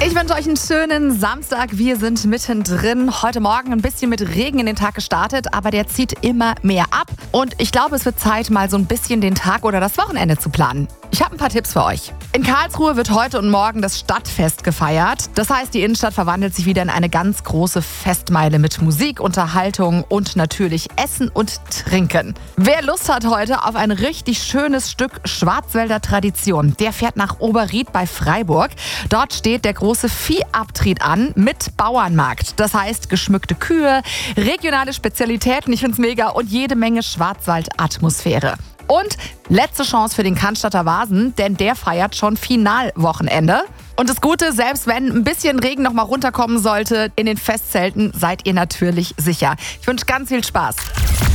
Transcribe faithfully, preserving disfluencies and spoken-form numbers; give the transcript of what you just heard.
Ich wünsche euch einen schönen Samstag. Wir sind mittendrin. Heute Morgen ein bisschen mit Regen in den Tag gestartet, aber der zieht immer mehr ab. Und ich glaube, es wird Zeit, mal so ein bisschen den Tag oder das Wochenende zu planen. Ich habe ein paar Tipps für euch. In Karlsruhe wird heute und morgen das Stadtfest gefeiert. Das heißt, die Innenstadt verwandelt sich wieder in eine ganz große Festmeile mit Musik, Unterhaltung und natürlich Essen und Trinken. Wer Lust hat heute auf ein richtig schönes Stück Schwarzwälder Tradition, der fährt nach Oberried bei Freiburg. Dort steht der große Viehabtrieb an mit Bauernmarkt. Das heißt, geschmückte Kühe, regionale Spezialitäten, ich find's mega, und jede Menge Schwarzwaldatmosphäre. Und letzte Chance für den Cannstatter Vasen, denn der feiert schon Finalwochenende. Und das Gute, selbst wenn ein bisschen Regen noch mal runterkommen sollte, in den Festzelten seid ihr natürlich sicher. Ich wünsche ganz viel Spaß.